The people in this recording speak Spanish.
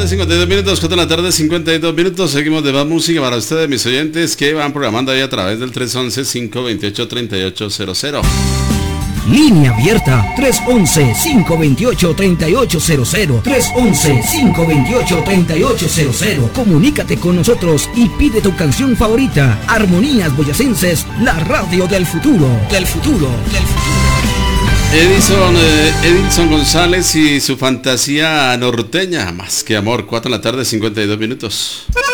tarde, 52 minutos, 4 de la tarde, 52 minutos. Seguimos de más música para ustedes, mis oyentes, que van programando ahí a través del 311-528-3800. Línea abierta 311-528-3800. 311-528-3800. Comunícate con nosotros y pide tu canción favorita. Armonías Boyacenses, la radio del futuro. Del futuro. Del futuro. Edison González y su fantasía norteña. Más que amor, 4 de la tarde, 52 minutos.